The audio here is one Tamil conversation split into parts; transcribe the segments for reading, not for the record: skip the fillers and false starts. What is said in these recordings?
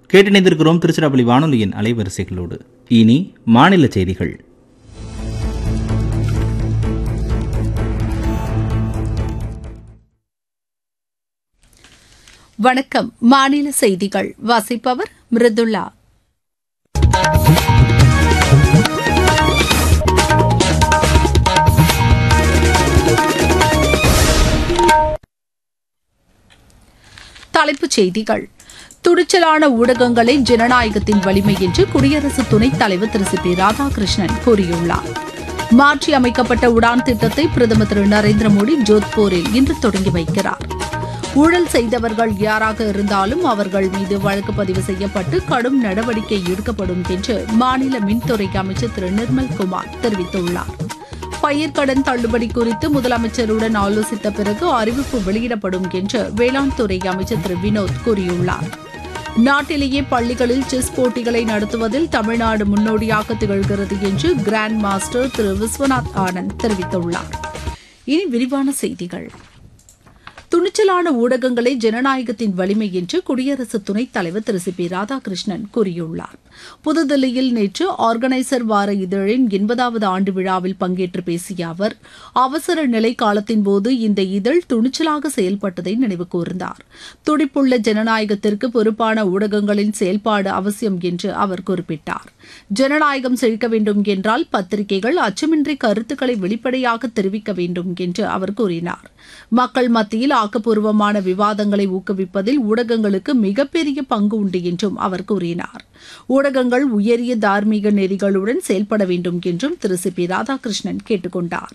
கேட்டிணைந்திருக்கிறோம் திருச்சிராப்பள்ளி வானொலியின் அலைவரிசைகளோடு. இனி மாநில செய்திகள். வணக்கம். மாநில செய்திகள் வாசிப்பவர் மிருதுளா. தலைப்புச் செய்திகள். துணிச்சலான ஊடகங்களே ஜனநாயகத்தின் வலிமை என்று குடியரசு துணைத் தலைவர் திரு சி பி ராதாகிருஷ்ணன் கூறியுள்ளார். மாற்றி அமைக்கப்பட்ட உடான் திட்டத்தை பிரதமர் திரு நரேந்திர மோடி ஜோத்பூரில் இன்று தொடங்கி வைக்கிறார். ஊழல் செய்தவர்கள் யாராக இருந்தாலும் அவர்கள் மீது வழக்கு பதிவு செய்யப்பட்டு கடும் நடவடிக்கை எடுக்கப்படும் என்று மாநில மின்துறை அமைச்சர் திரு நிர்மல்குமார் தெரிவித்துள்ளார். பயிர்க்கடன் தள்ளுபடி குறித்து முதலமைச்சருடன் ஆலோசித்த பிறகு அறிவிப்பு வெளியிடப்படும் என்று வேளாண் துறை அமைச்சர் திரு வினோத் கூறியுள்ளார். நாட்டிலேயே பள்ளிகளில் செஸ் போட்டிகளை நடத்துவதில் தமிழ்நாடு முன்னோடியாக திகழ்கிறது என்று கிராண்ட் மாஸ்டர் திரு விஸ்வநாத் ஆனந்த் தெரிவித்துள்ளார். இனி விரிவான செய்திகள். துணிச்சலான ஊடகங்களே ஜனநாயகத்தின் வலிமை என்று குடியரசு துணைத் தலைவர் திரு சி பி ராதாகிருஷ்ணன் கூறியுள்ளார். புதுதில்லியில் நேற்று ஆர்கனைசர் வார இதழின் 80வது ஆண்டு விழாவில் பங்கேற்று பேசிய அவர், அவசர நிலை காலத்தின் போது இந்த இதழ் துணிச்சலாக செயல்பட்டதை நினைவு கூர்ந்தார். துடிப்புள்ள ஜனநாயகத்திற்கு பொறுப்பான ஊடகங்களின் செயல்பாடு அவசியம் என்று அவர் குறிப்பிட்டார். ஜனநாயகம் செழிக்க வேண்டும் என்றால் பத்திரிகைகள் அச்சமின்றி கருத்துக்களை வெளிப்படையாக தெரிவிக்க வேண்டும் என்று அவர் கூறினார். மக்கள் மத்தியில் ஆக்கப்பூர்வமான விவாதங்களை ஊக்குவிப்பதில் ஊடகங்களுக்கு மிகப்பெரிய பங்கு உண்டு என்றும் அவர் கூறினார். ஊடகங்கள் உயரிய தார்மீக நெறிகளுடன் செயல்பட வேண்டும் என்றும் திரு சி பி ராதாகிருஷ்ணன் கேட்டுக் கொண்டார்.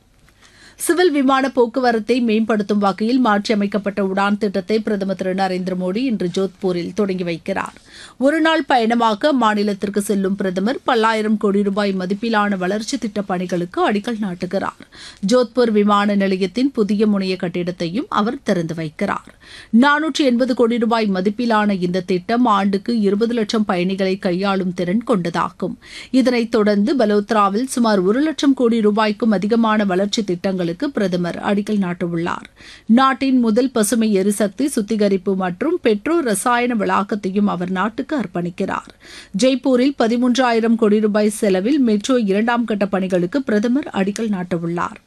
சிவில் விமான போக்குவரத்தை மேம்படுத்தும் வகையில் மாற்றியமைக்கப்பட்ட உடான் திட்டத்தை பிரதமர் திரு நரேந்திர மோடி இன்று ஜோத்பூரில் தொடங்கி வைக்கிறார். ஒருநாள் பயணமாக மாநிலத்திற்கு செல்லும் பிரதமர் 10,000 கோடி ரூபாய் மதிப்பிலான வளர்ச்சி திட்டப் பணிகளுக்கு அடிக்கல் நாட்டுகிறார். ஜோத்பூர் விமான நிலையத்தின் புதிய முனைய கட்டிடத்தையும் அவர் திறந்து வைக்கிறார். 480 கோடி ரூபாய் மதிப்பிலான இந்த திட்டம் ஆண்டுக்கு 20 லட்சம் பயணிகளை கையாளும் திறன் கொண்டதாகும். இதனைத் தொடர்ந்து பலோத்ராவில் சுமார் 1 லட்சம் கோடி ரூபாய்க்கும் அதிகமான வளர்ச்சி திட்டங்கள் பிரதமர் அடிக்கல் நாட்டவுள்ளார். நாட்டின் முதல் பசுமை எரிசக்தி சுத்திகரிப்பு மற்றும் பெட்ரோ ரசாயன வளாகத்தையும் அவர் நாட்டுக்கு அர்ப்பணிக்கிறார். ஜெய்ப்பூரில் 13,000 கோடி ரூபாய் செலவில் மெட்ரோ 2ஆம் கட்ட பணிகளுக்கு பிரதமர் அடிக்கல் நாட்டவுள்ளார்.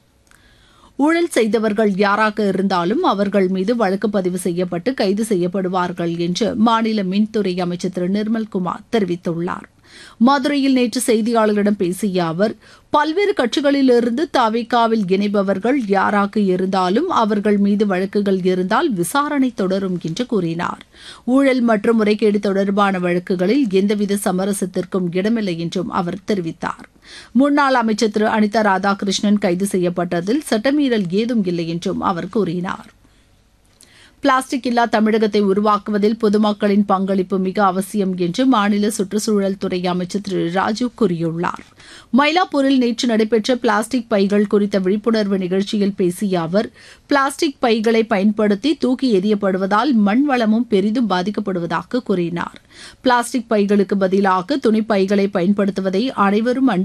ஊழல் செய்தவர்கள் யாராக இருந்தாலும் அவர்கள் மீது வழக்கு பதிவு செய்யப்பட்டு கைது செய்யப்படுவார்கள் என்று மாநில மின்துறை அமைச்சர் திரு நிர்மல்குமார் தெரிவித்துள்ளார். மதுரையில் நேற்று செய்தியாளர்களிடம் பேசிய அவர், பல்வேறு கட்சிகளிலிருந்து தவிகாவில் இணைபவர்கள் யாராக இருந்தாலும் அவர்கள் மீது வழக்குகள் இருந்தால் விசாரணை தொடரும் என்று கூறினார். ஊழல் மற்றும் முறைகேடு தொடர்பான வழக்குகளில் எந்தவித சமரசத்திற்கும் இடமில்லை என்றும் அவர் தெரிவித்தார். முன்னாள் அமைச்சர் திரு அனிதா ராதாகிருஷ்ணன் கைது செய்யப்பட்டதில் சட்டமீறல் ஏதும் இல்லை என்றும் அவர் கூறினார். பிளாஸ்டிக் இல்லா தமிழகத்தை உருவாக்குவதில் பொதுமக்களின் பங்களிப்பு மிக அவசியம் என்று மாநில சுற்றுச்சூழல் துறை அமைச்சர் திரு ராஜீவ் கூறியுள்ளார். மயிலாப்பூரில் நேற்று நடைபெற்ற பிளாஸ்டிக் பைகள் குறித்த விழிப்புணர்வு நிகழ்ச்சியில் பேசிய அவர், பிளாஸ்டிக் பைகளை பயன்படுத்தி தூக்கி எறியப்படுவதால் மண் வளமும் பெரிதும் பாதிக்கப்படுவதாக கூறினார். பிளாஸ்டிக் பைகளுக்கு பதிலாக துணி பைகளை பயன்படுத்துவதை அனைவரும்